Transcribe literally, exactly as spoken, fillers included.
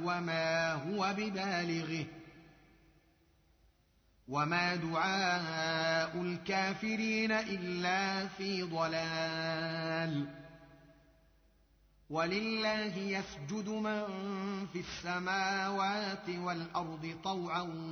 وما هو ببالغه وما دعاء الكافرين إلا في ضلال ولله يسجد من في السماوات والأرض طوعا